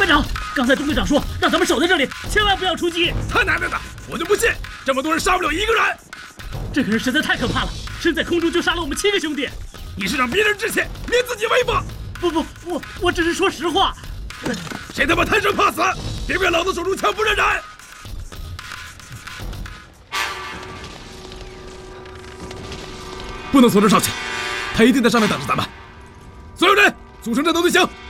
班长，刚才中队长说让咱们守在这里，千万不要出击。 他奶奶的，我就不信这么多人杀不了一个人。 这个人实在太可怕了，身在空中就杀了我们7个兄弟。 你是让别人致歉，灭自己威风？ 不，我只是说实话。 谁他妈贪生怕死？别怪老子手中枪不认人！不能怂着上去，他一定在上面等着咱们。所有人组成战斗队形，